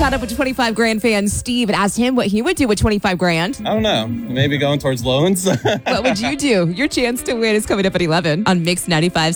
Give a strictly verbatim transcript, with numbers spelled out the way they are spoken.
caught up with twenty-five grand fan Steve and asked him what he would do with twenty-five grand. I don't know. Maybe going towards loans. What would you do? Your chance to win is coming up at eleven on Mix ninety-five.